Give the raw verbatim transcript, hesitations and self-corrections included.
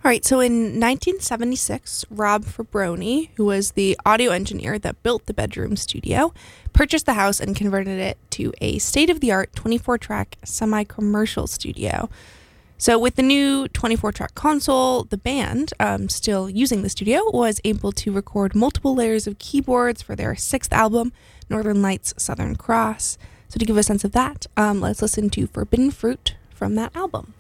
All right, so in nineteen seventy-six, Rob Fabroni, who was the audio engineer that built the bedroom studio, purchased the house and converted it to a state-of-the-art twenty-four track semi-commercial studio. So with the new twenty-four track console, the band, um, still using the studio, was able to record multiple layers of keyboards for their sixth album, Northern Lights Southern Cross. So to give a sense of that, um, let's listen to Forbidden Fruit from that album.